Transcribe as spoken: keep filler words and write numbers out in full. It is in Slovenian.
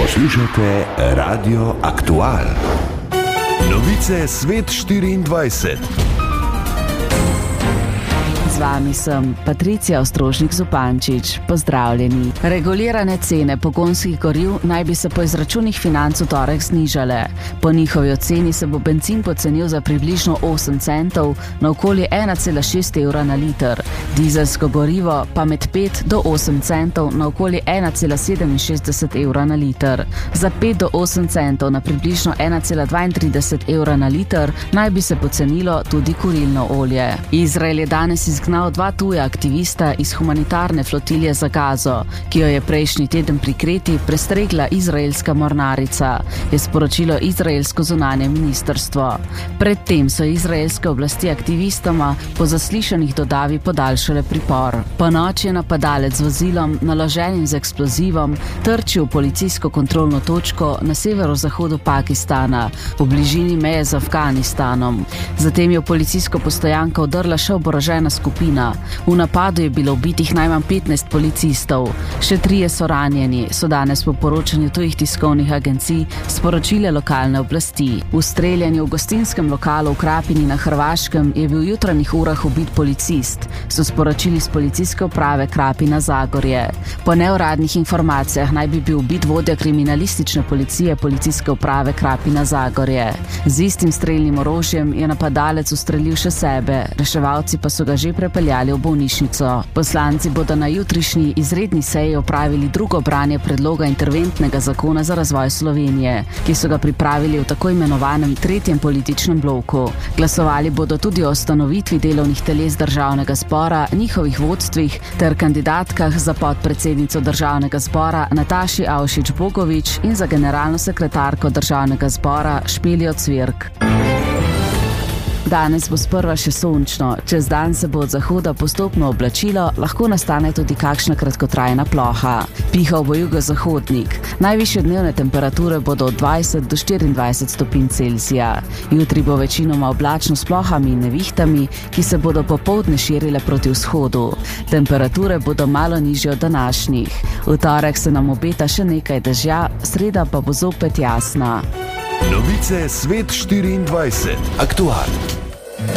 Poslušate Radio Aktual. Novice Svet štiriindvajset. Z vami sem Patricija Ostrožnik-Zupančič. Pozdravljeni. Regulirane cene pogonskih goriv naj bi se po izračunih Financ v torek znižale. Po njihovi oceni se bo bencin pocenil za približno osem centov na okoli ena cela šest evra na liter, dizelsko gorivo pa med pet do osem centov na okoli ena cela sedeminšestdeset evra na liter. Za pet do osem centov na približno ena cela dvaintrideset evra na liter naj bi se pocenilo tudi kurilno olje. Izrael je danes izgnal dva tuja aktivista iz humanitarne flotilje za Gazo, ki jo je prejšnji teden pri Kreti prestregla izraelska mornarica, je sporočilo izraelsko zunanje ministrstvo. Predtem so izraelske oblasti aktivistoma po zaslišanjih dodavi podaljšale pripor. Po noči je napadalec z vozilom, naloženim z eksplozivom, trčil v policijsko kontrolno točko na severozahodu Pakistana, v bližini meje z Afganistanom. Zatem je v policijsko postojanko vdrla še oborožena skupina. V napadu je bilo ubitih najmanj petnajst policistov. Še trije so ranjeni, so danes po poročanju tujih tiskovnih agencij sporočile lokalne oblasti. V streljanju v gostinskem lokalu v Krapini na Hrvaškem je bil v jutranjih urah ubit policist, so sporočili z policijske uprave Krapina Zagorje. Po neuradnih informacijah naj bi bil ubit vodja kriminalistične policije policijske uprave Krapina Zagorje. Z istim strelnim orožjem je napadalec ustrelil še sebe, reševalci pa so ga že prepeljali v bolnišnico. Poslanci bodo na jutrišnji izredni seji opravili drugo branje predloga interventnega zakona za razvoj Slovenije, ki so ga pripravili v tako imenovanem tretjem političnem bloku. Glasovali bodo tudi o ustanovitvi delovnih teles državnega zbora, njihovih vodstvih ter kandidatkah za podpredsednico državnega zbora Nataši Avšič Bogovič in za generalno sekretarko državnega zbora Špelijo Cvirk. Danes bo sprva še sončno, čez dan se bo od zahoda postopno oblačilo, lahko nastane tudi kakšna kratkotrajna ploha. Pihal bo jugozahodnik. Najvišje dnevne temperature bodo od dvajset do štiriindvajset stopinj Celzija. Jutri bo večinoma oblačno s plohami in nevihtami, ki se bodo popoldne širile proti vzhodu. Temperature bodo malo nižje od današnjih. V torek se nam obeta še nekaj dežja, sreda pa bo zopet jasna. Novice Svet štiriindvajset. Aktual.